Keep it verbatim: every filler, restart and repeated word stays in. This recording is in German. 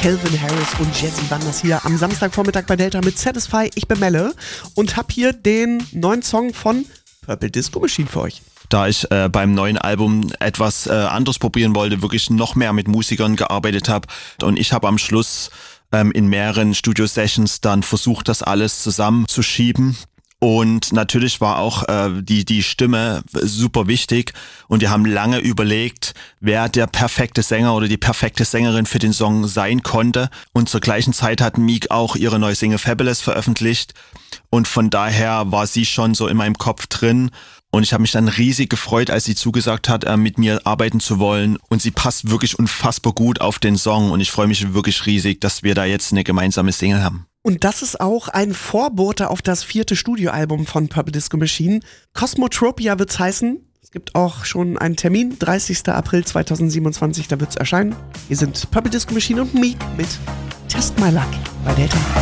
Calvin Harris und Jazzy waren das hier am Samstagvormittag bei Delta mit Satisfy. Ich bin Melle und hab hier den neuen Song von Purple Disco Machine für euch. Da ich äh, beim neuen Album etwas äh, anderes probieren wollte, wirklich noch mehr mit Musikern gearbeitet habe und ich habe am Schluss ähm, in mehreren Studio-Sessions dann versucht, das alles zusammenzuschieben. Und natürlich war auch äh, die die Stimme super wichtig und wir haben lange überlegt, wer der perfekte Sänger oder die perfekte Sängerin für den Song sein konnte. Und zur gleichen Zeit hat Meek auch ihre neue Single Fabulous veröffentlicht und von daher war sie schon so in meinem Kopf drin. Und ich habe mich dann riesig gefreut, als sie zugesagt hat, äh, mit mir arbeiten zu wollen. Und sie passt wirklich unfassbar gut auf den Song und ich freue mich wirklich riesig, dass wir da jetzt eine gemeinsame Single haben. Und das ist auch ein Vorbote auf das vierte Studioalbum von Purple Disco Machine. Cosmotropia wird's heißen. Es gibt auch schon einen Termin, dreißigster April zweitausendsiebenundzwanzig, da wird's erscheinen. Hier sind Purple Disco Machine und Meek mit Test My Luck bei Delta.